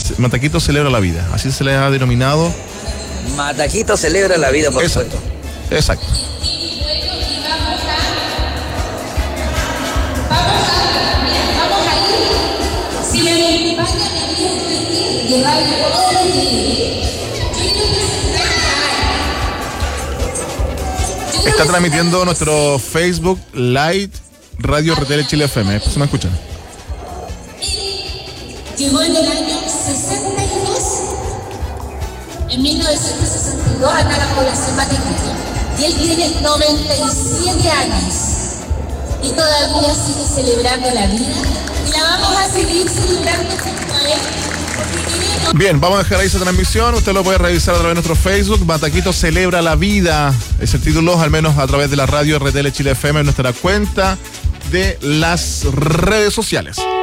Mataquito celebra la vida, así se le ha denominado. Mataquito celebra la vida, por Exacto, supuesto. exacto. Si me acompañan en llevar todo el día. Está transmitiendo nuestro Facebook Live Radio RTL Chile FM. Después se me escuchan. Llegó en el año 62, en 1962, acá la población Mataquito. Y él tiene 97 años. Y todavía sigue celebrando la vida. Y la vamos a seguir celebrando junto a él. Bien, vamos a dejar ahí esa transmisión. Usted lo puede revisar a través de nuestro Facebook. Mataquito celebra la vida. Es el título, al menos a través de la radio RTL Chile FM, en nuestra cuenta de las redes sociales.